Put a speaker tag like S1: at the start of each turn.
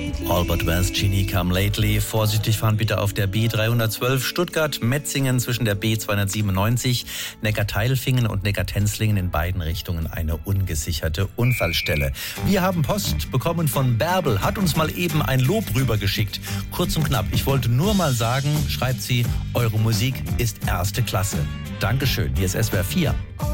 S1: Albert West, Genie Come Lately. Vorsichtig fahren bitte auf der B312 Stuttgart-Metzingen zwischen der B297, Neckar-Teilfingen und Neckar-Tenzlingen in beiden Richtungen eine ungesicherte Unfallstelle. Wir haben Post bekommen von Bärbel, hat uns mal eben ein Lob rübergeschickt. Kurz und knapp, ich wollte nur mal sagen, schreibt sie, eure Musik ist erste Klasse. Dankeschön, hier ist SWR 4.